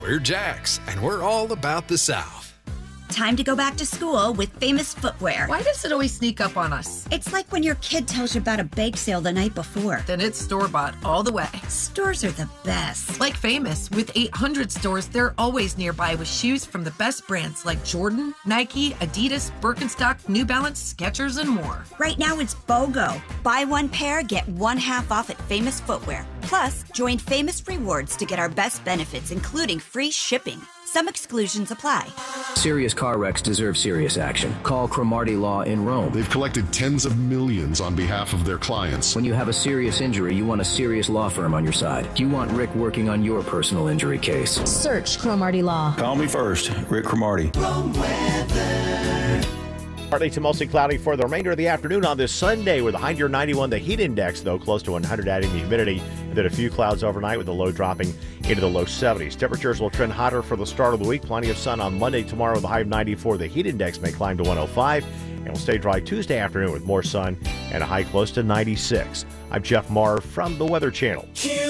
We're Jax, and we're all about the South. Time to go back to school with Famous Footwear. Why does it always sneak up on us? It's like when your kid tells you about a bake sale the night before. Then it's store-bought all the way. Stores are the best. Like Famous, with 800 stores, they're always nearby with shoes from the best brands like Jordan, Nike, Adidas, Birkenstock, New Balance, Skechers, and more. Right now it's BOGO. Buy one pair, get one half off at Famous Footwear. Plus, join Famous Rewards to get our best benefits, including free shipping. Some exclusions apply. Serious car wrecks deserve serious action. Call Cromartie Law in Rome. They've collected tens of millions on behalf of their clients. When you have a serious injury, you want a serious law firm on your side. You want Rick working on your personal injury case. Search Cromartie Law. Call me first, Rick Cromartie. Partly to mostly cloudy for the remainder of the afternoon on this Sunday with a high near 91. The heat index, though, close to 100, adding the humidity. And then a few clouds overnight with the low dropping into the low 70s. Temperatures will trend hotter for the start of the week. Plenty of sun on Monday, tomorrow with a high of 94. The heat index may climb to 105. And will stay dry Tuesday afternoon with more sun and a high close to 96. I'm Jeff Maher from the Weather Channel.